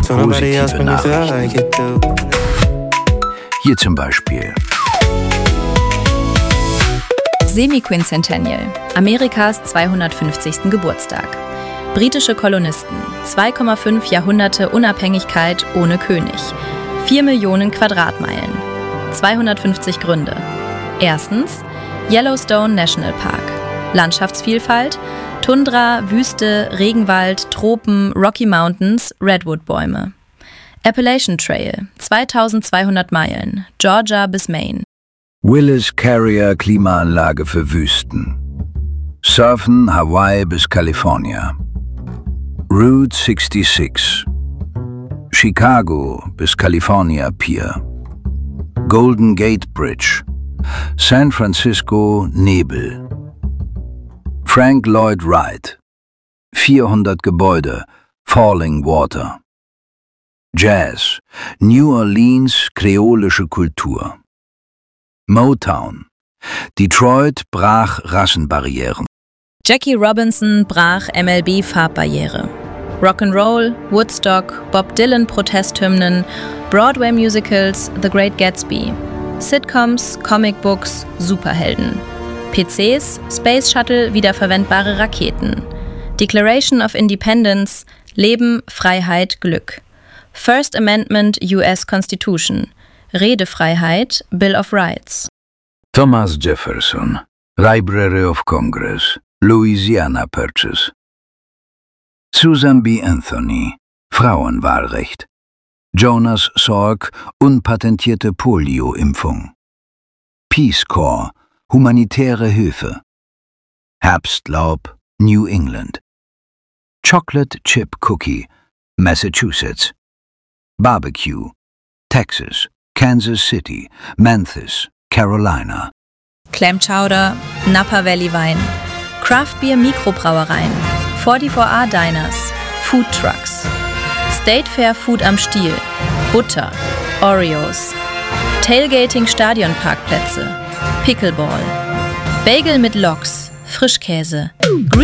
positive Nachrichten. Hier zum Beispiel: Semi-Quincentennial, Amerikas 250. Geburtstag. Britische Kolonisten, 2,5 Jahrhunderte Unabhängigkeit ohne König, 4 Millionen Quadratmeilen, 250 Gründe. Erstens, Yellowstone National Park. Landschaftsvielfalt, Tundra, Wüste, Regenwald, Tropen, Rocky Mountains, Redwood-Bäume. Appalachian Trail, 2200 Meilen, Georgia bis Maine. Willis Carrier Klimaanlage für Wüsten. Surfen Hawaii bis Kalifornien. Route 66. Chicago bis California Pier. Golden Gate Bridge. San Francisco Nebel. Frank Lloyd Wright. 400 Gebäude. Falling Water. Jazz. New Orleans kreolische Kultur. Motown. Detroit brach Rassenbarrieren. Jackie Robinson brach MLB-Farbbarriere. Rock'n'Roll, Woodstock, Bob Dylan Protesthymnen, Broadway-Musicals, The Great Gatsby, Sitcoms, Comicbooks, Superhelden, PCs, Space Shuttle, wiederverwendbare Raketen, Declaration of Independence, Leben, Freiheit, Glück, First Amendment US Constitution, Redefreiheit, Bill of Rights. Thomas Jefferson, Library of Congress, Louisiana Purchase. Susan B. Anthony, Frauenwahlrecht. Jonas Salk, unpatentierte Polio-Impfung. Peace Corps, humanitäre Hilfe. Herbstlaub, New England. Chocolate Chip Cookie, Massachusetts. Barbecue, Texas, Kansas City, Memphis, Carolina. Clam Chowder, Napa Valley Wein, Craft Beer Mikrobrauereien, 44A Diners, Food Trucks, State Fair Food am Stiel, Butter, Oreos, Tailgating Stadionparkplätze, Pickleball, Bagel mit Loks, Frischkäse,